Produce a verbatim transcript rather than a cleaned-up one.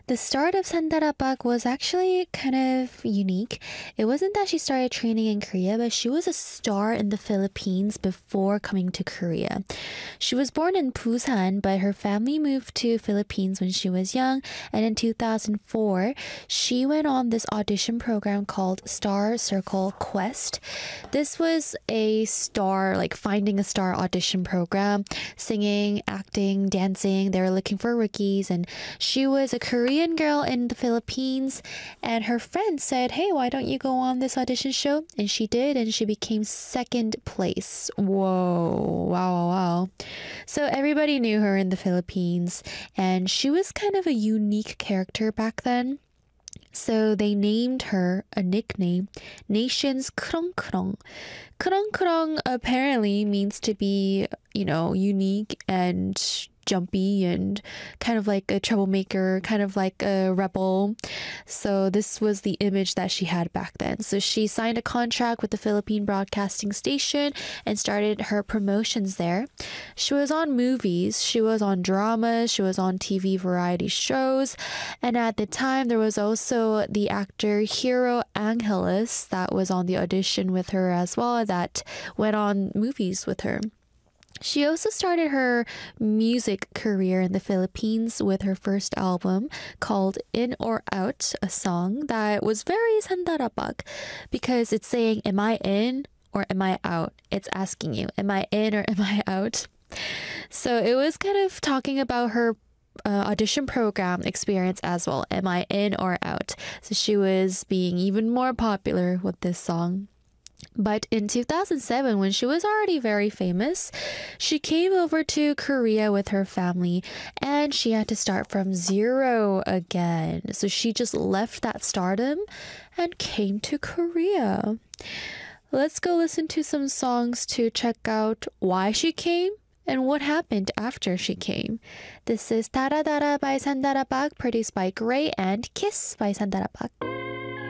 The start of Sandarabak was actually kind of unique. It wasn't that she started training in Korea, but she was a star in the Philippines before coming to Korea. She was born in Busan, but her family moved to Philippines when she was young, and in two thousand four, she went on this audition program called Star Circle Quest. This was a star, like finding a star audition program, singing, acting, dancing. They were looking for rookies, and she was a Korean girl in the Philippines, and her friend said, hey, why don't you go on this audition show? And she did, and she became second place. Whoa, wow, wow, wow. So everybody knew her in the Philippines, and she was kind of a unique character back then. So they named her a nickname, Nation's 크렁크렁. 크렁크렁 apparently means to be, you know, unique and jumpy and kind of like a troublemaker, kind of like a rebel. So this was the image that she had back then. So she signed a contract with the Philippine Broadcasting Station and started her promotions there. She was on movies, she was on dramas, she was on T V variety shows, and at the time there was also the actor Hero Angeles that was on the audition with her as well, that went on movies with her. She also started her music career in the Philippines with her first album called In or Out, a song that was very Sandarabak because it's saying, am I in or am I out? It's asking you, am I in or am I out? So it was kind of talking about her uh, audition program experience as well. Am I in or out? So she was being even more popular with this song. But in two thousand seven, when she was already very famous, she came over to Korea with her family and she had to start from zero again. So she just left that stardom and came to Korea. Let's go listen to some songs to check out why she came and what happened after she came. This is Dara Dara by Sandarabak, produced by Gray, and Kiss by Sandarabak.